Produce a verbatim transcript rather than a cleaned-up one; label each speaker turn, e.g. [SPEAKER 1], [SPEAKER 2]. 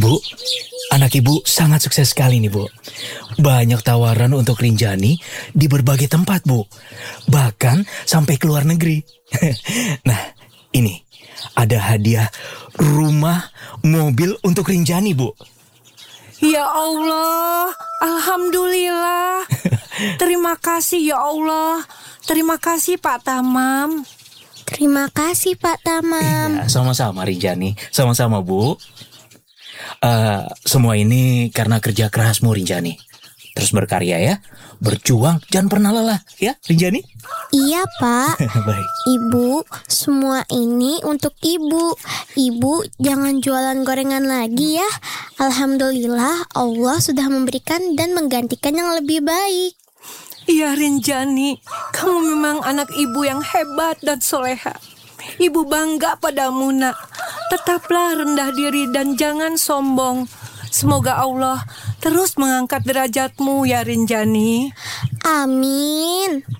[SPEAKER 1] Bu, anak ibu sangat sukses sekali nih, Bu. Banyak tawaran untuk Rinjani di berbagai tempat, Bu. Bahkan sampai ke luar negeri. Nah, ini ada hadiah rumah, mobil untuk Rinjani, Bu.
[SPEAKER 2] Ya Allah, alhamdulillah. Terima kasih ya Allah. Terima kasih Pak Tamam.
[SPEAKER 3] Terima kasih Pak Tamam.
[SPEAKER 1] Iya, sama-sama Rinjani, sama-sama Bu. Uh, semua ini karena kerja kerasmu Rinjani. Terus berkarya ya, berjuang, jangan pernah lelah ya Rinjani.
[SPEAKER 3] Iya Pak.
[SPEAKER 1] Baik.
[SPEAKER 3] Ibu, semua ini untuk Ibu. Ibu jangan jualan gorengan lagi ya. Alhamdulillah Allah sudah memberikan dan menggantikan yang lebih baik.
[SPEAKER 2] Iya Rinjani, kamu memang anak ibu yang hebat dan soleha. Ibu bangga padamu nak. Tetaplah rendah diri dan jangan sombong. Semoga Allah terus mengangkat derajatmu ya Rinjani.
[SPEAKER 3] Amin.